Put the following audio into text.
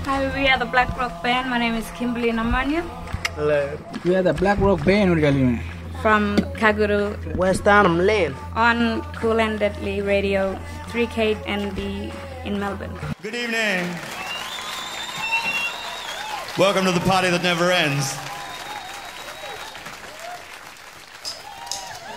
Hi, we are the Black Rock Band. My name is Kimberly Namanya. Hello. We are the Black Rock Band from Kaguru, West Arnhem Lane. On Cool and Deadly Radio, 3KNB in Melbourne. Good evening. Welcome to the party that never ends.